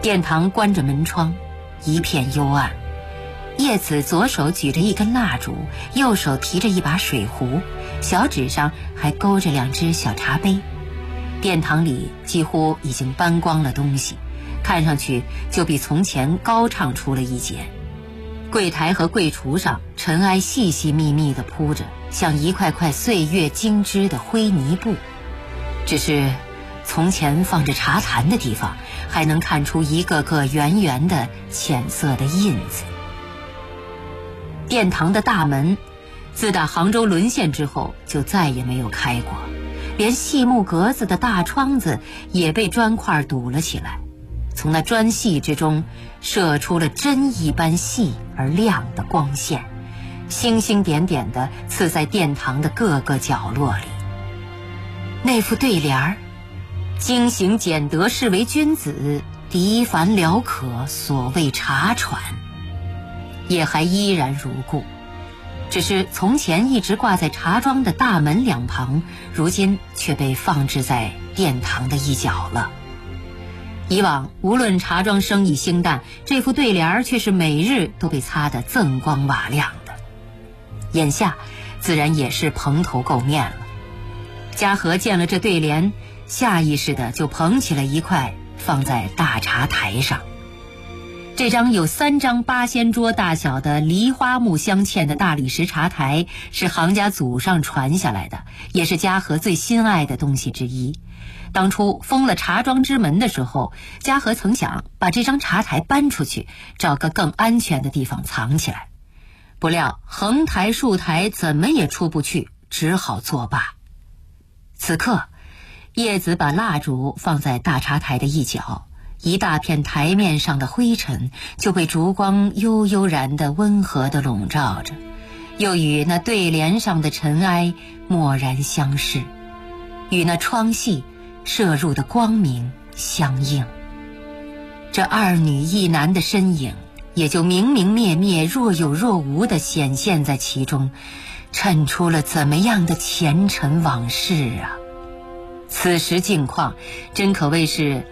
殿堂关着门窗，一片幽暗。叶子左手举着一根蜡烛，右手提着一把水壶，小指上还勾着2只小茶杯。殿堂里几乎已经搬光了东西，看上去就比从前高畅出了一截。柜台和柜橱上尘埃细细密密地铺着，像一块块岁月精织的灰泥布。只是从前放着茶坛的地方，还能看出一个个圆圆的浅色的印子。殿堂的大门自打杭州沦陷之后就再也没有开过，连细木格子的大窗子也被砖块堵了起来，从那砖隙之中射出了针一般细而亮的光线，星星点点地刺在殿堂的各个角落里。那副对联儿，经行俭德是为君子，涤凡了可所谓茶船，也还依然如故，只是从前一直挂在茶庄的大门两旁，如今却被放置在殿堂的一角了。以往无论茶庄生意兴淡，这副对联却是每日都被擦得锃光瓦亮的，眼下自然也是蓬头垢面了。嘉禾见了这对联，下意识的就捧起了一块放在大茶台上。这张有3张8仙桌大小的梨花木镶嵌的大理石茶台，是杭家祖上传下来的，也是嘉禾最心爱的东西之一。当初封了茶庄之门的时候，嘉禾曾想把这张茶台搬出去，找个更安全的地方藏起来，不料横台竖台怎么也出不去，只好作罢。此刻叶子把蜡烛放在大茶台的一角，一大片台面上的灰尘就被烛光悠悠然地温和地笼罩着，又与那对联上的尘埃蓦然相视，与那窗隙射入的光明相应。这2女1男的身影也就明明灭灭若有若无地显现在其中，衬出了怎么样的前尘往事啊！此时境况真可谓是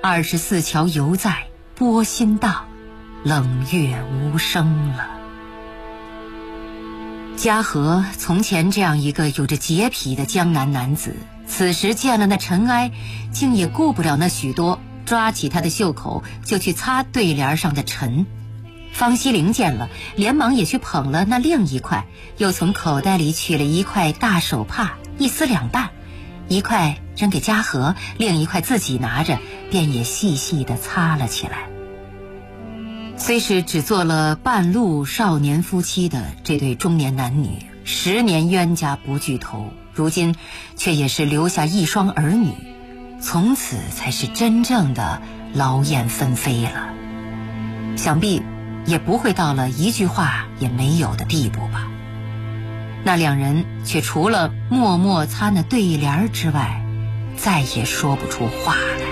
24桥犹在，波心荡，冷月无声了。嘉禾从前这样一个有着洁癖的江南男子，此时见了那尘埃，竟也顾不了那许多，抓起他的袖口就去擦对联上的尘。方希龄见了，连忙也去捧了那另一块，又从口袋里取了一块大手帕，一撕2半，一块扔给嘉禾，另一块自己拿着，便也细细地擦了起来。虽是只做了半路少年夫妻的这对中年男女，10年冤家不聚头，如今却也是留下一双儿女，从此才是真正的劳燕分飞了。想必也不会到了一句话也没有的地步吧。那2人却除了默默擦那对联之外，再也说不出话来。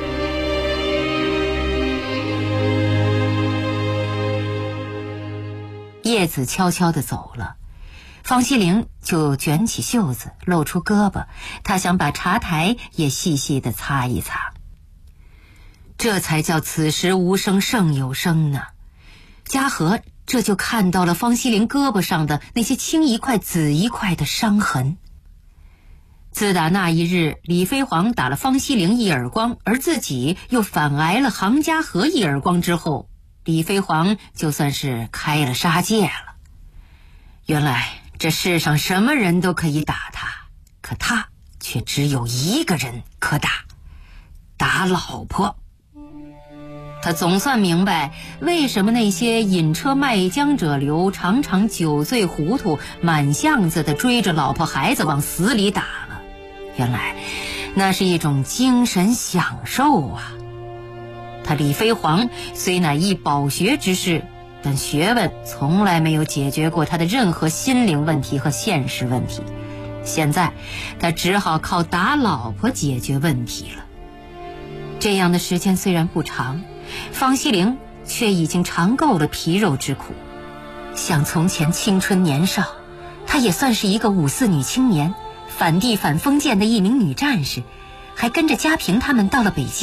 叶子悄悄地走了，方希龄就卷起袖子露出胳膊，他想把茶台也细细地擦一擦。这才叫此时无声胜有声呢。嘉禾这就看到了方希龄胳膊上的那些青一块紫一块的伤痕。自打那一日李飞黄打了方希龄一耳光，而自己又反挨了杭嘉禾一耳光之后，李飞黄就算是开了杀戒了。原来这世上什么人都可以打他，可他却只有一个人可打，打老婆。他总算明白为什么那些引车卖浆者流常常酒醉糊涂，满巷子的追着老婆孩子往死里打了。原来那是一种精神享受啊。他李飞黄虽乃一饱学之士，但学问从来没有解决过他的任何心灵问题和现实问题，现在他只好靠打老婆解决问题了。这样的时间虽然不长，方希龄却已经尝够了皮肉之苦。像从前青春年少，她也算是一个5、4女青年，反帝反封建的一名女战士，还跟着嘉平他们到了北京，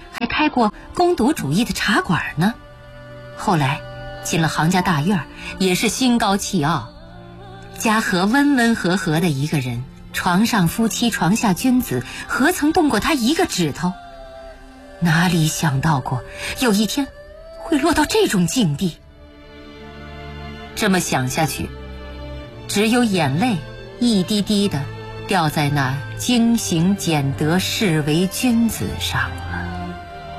还开过攻读主义的茶馆呢。后来进了杭家大院，也是心高气傲。嘉禾温温和和的一个人，床上夫妻床下君子，何曾动过他一个指头？哪里想到过有一天会落到这种境地？这么想下去，只有眼泪一滴滴的掉在那精行俭德士为君子上了。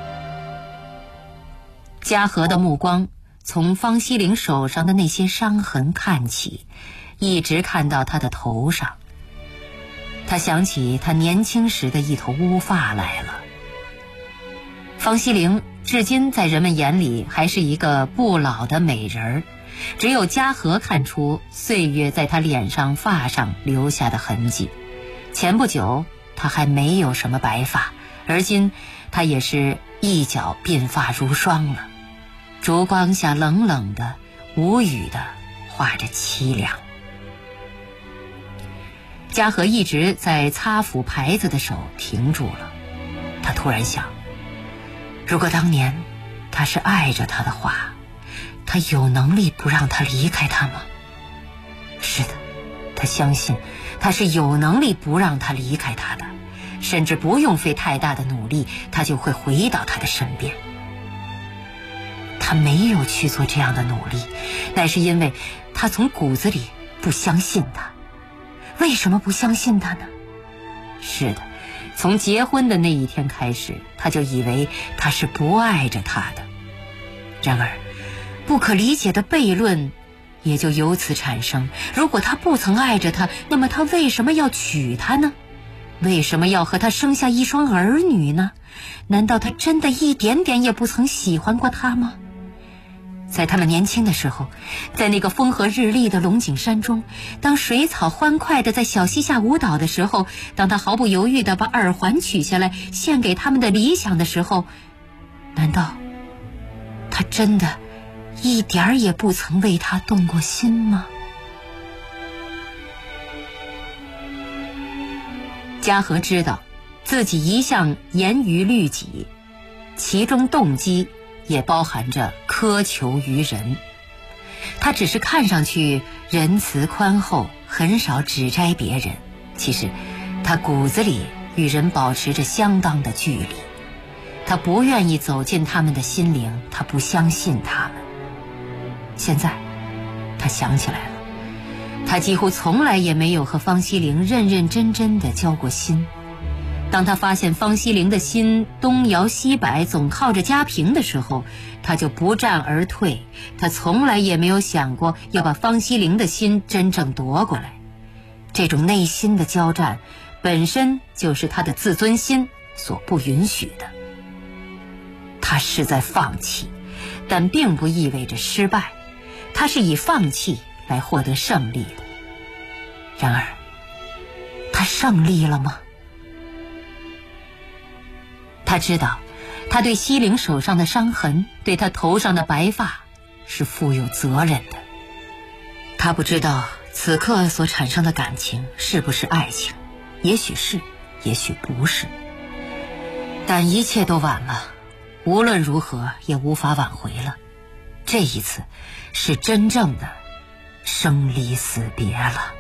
嘉禾的目光从方希龄手上的那些伤痕看起，一直看到他的头上。他想起他年轻时的一头乌发来了。方希龄至今在人们眼里还是一个不老的美人儿，只有嘉禾看出岁月在他脸上发上留下的痕迹。前不久他还没有什么白发，而今他也是一角鬓发如霜了。烛光下冷冷的无语的画着凄凉。嘉禾一直在擦抚牌子的手停住了。他突然想，如果当年他是爱着他的话，他有能力不让他离开他吗？是的，他相信他是有能力不让他离开他的，甚至不用费太大的努力，他就会回到他的身边。他没有去做这样的努力，乃是因为他从骨子里不相信他。为什么不相信他呢？是的，从结婚的那一天开始，他就以为他是不爱着他的。然而不可理解的悖论也就由此产生。如果他不曾爱着他，那么他为什么要娶她呢？为什么要和他生下一双儿女呢？难道他真的一点点也不曾喜欢过她吗？在他们年轻的时候，在那个风和日丽的龙井山中，当水草欢快地在小溪下舞蹈的时候，当他毫不犹豫地把耳环取下来献给他们的理想的时候，难道他真的一点儿也不曾为他动过心吗？嘉禾知道自己一向严于律己，其中动机也包含着苛求于人。他只是看上去仁慈宽厚，很少指摘别人，其实他骨子里与人保持着相当的距离。他不愿意走进他们的心灵，他不相信他们。现在他想起来了，他几乎从来也没有和方希龄认认真真地交过心。当他发现方希龄的心东摇西摆，总靠着嘉平的时候，他就不战而退。他从来也没有想过要把方希龄的心真正夺过来。这种内心的交战本身就是他的自尊心所不允许的。他是在放弃，但并不意味着失败，他是以放弃来获得胜利的。然而他胜利了吗？他知道他对希龄手上的伤痕，对他头上的白发是负有责任的。他不知道此刻所产生的感情是不是爱情，也许是，也许不是，但一切都晚了，无论如何也无法挽回了。这一次是真正的生离死别了。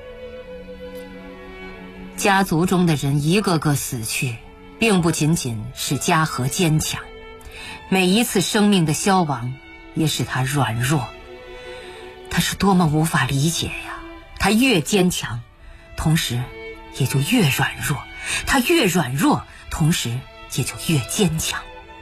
家族中的人一个个死去，并不仅仅是嘉禾坚强，每一次生命的消亡也使他软弱。他是多么无法理解呀！他越坚强，同时也就越软弱；他越软弱，同时也就越坚强。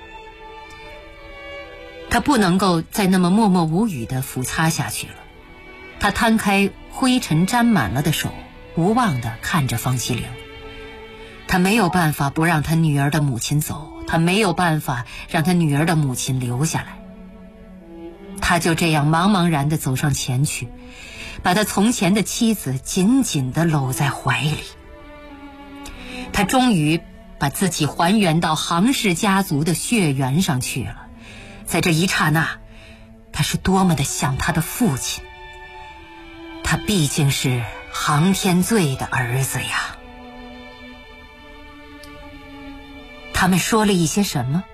他不能够再那么默默无语地抚擦下去了。他摊开灰尘沾满了的手，无望地看着方希龄。他没有办法不让他女儿的母亲走，他没有办法让他女儿的母亲留下来。他就这样茫茫然地走上前去，把他从前的妻子紧紧地搂在怀里。他终于把自己还原到杭氏家族的血缘上去了。在这一刹那，他是多么的像他的父亲。他毕竟是杭天醉的儿子呀。他他们说了一些什么？